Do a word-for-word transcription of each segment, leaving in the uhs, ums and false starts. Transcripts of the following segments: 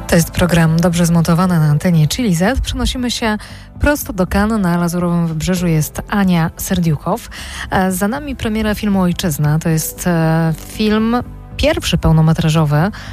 To jest program dobrze zmontowany na antenie Chili Z. Przenosimy się prosto do Cannes. Na Lazurowym Wybrzeżu jest Ania Serdiukow. Za nami premiera filmu Ojczyzna. To jest film pierwszy pełnometrażowy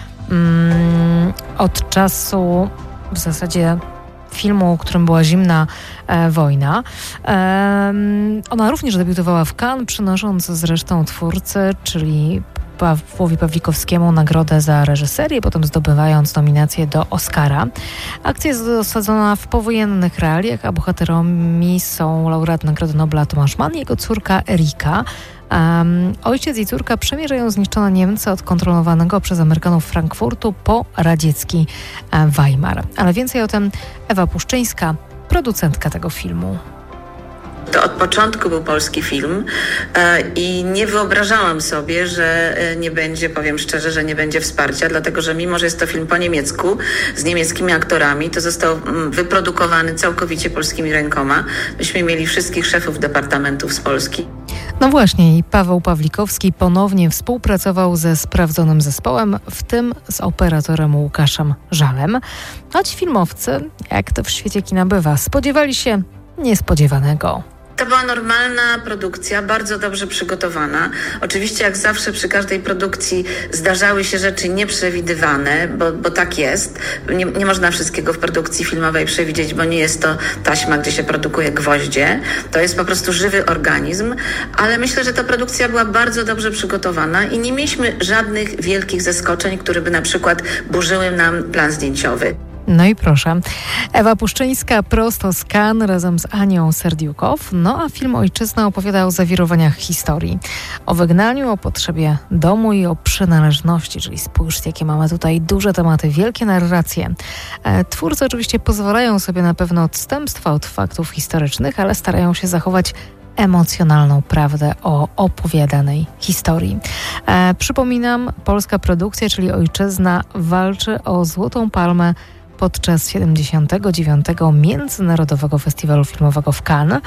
mm, od czasu w zasadzie filmu, którym była Zimna e, wojna. E, ona również debiutowała w Cannes, przynosząc zresztą twórcy, czyli Pawłowi Pawlikowskiemu nagrodę za reżyserię, potem zdobywając nominację do Oscara. Akcja jest osadzona w powojennych realiach, a bohaterami są laureat Nagrody Nobla Tomasz Mann i jego córka Erika. Um, ojciec i córka przemierzają zniszczone Niemcy od kontrolowanego przez Amerykanów Frankfurtu po radziecki e, Weimar. Ale więcej o tym Ewa Puszczyńska, producentka tego filmu. To od początku był polski film e, i nie wyobrażałam sobie, że nie będzie, powiem szczerze, że nie będzie wsparcia, dlatego że mimo, że jest to film po niemiecku, z niemieckimi aktorami, to został mm, wyprodukowany całkowicie polskimi rękoma. Myśmy mieli wszystkich szefów departamentów z Polski. No właśnie, i Paweł Pawlikowski ponownie współpracował ze sprawdzonym zespołem, w tym z operatorem Łukaszem Żalem. Choć filmowcy, jak to w świecie kina bywa, spodziewali się niespodziewanego. To była normalna produkcja, bardzo dobrze przygotowana. Oczywiście jak zawsze przy każdej produkcji zdarzały się rzeczy nieprzewidywane, bo, bo tak jest. Nie, nie można wszystkiego w produkcji filmowej przewidzieć, bo nie jest to taśma, gdzie się produkuje gwoździe. To jest po prostu żywy organizm, ale myślę, że ta produkcja była bardzo dobrze przygotowana i nie mieliśmy żadnych wielkich zaskoczeń, które by na przykład burzyły nam plan zdjęciowy. No i proszę, Ewa Puszczyńska prosto z Cannes razem z Anią Serdiukow. No a film Ojczyzna opowiada o zawirowaniach historii, o wygnaniu, o potrzebie domu i o przynależności, czyli spójrzcie, jakie mamy tutaj duże tematy, wielkie narracje. Twórcy oczywiście pozwalają sobie na pewne odstępstwa od faktów historycznych, ale starają się zachować emocjonalną prawdę o opowiadanej historii. E, przypominam, polska produkcja, czyli Ojczyzna, walczy o Złotą Palmę podczas siedemdziesiątego dziewiątego Międzynarodowego Festiwalu Filmowego w Cannes,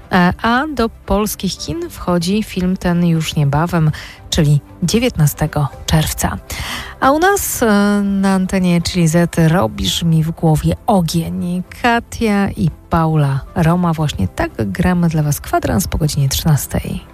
a do polskich kin wchodzi film ten już niebawem, czyli dziewiętnastego czerwca. A u nas na antenie Chili Z robisz mi w głowie ogień. Katia i Paula Roma, właśnie tak gramy dla Was kwadrans po godzinie trzynastej.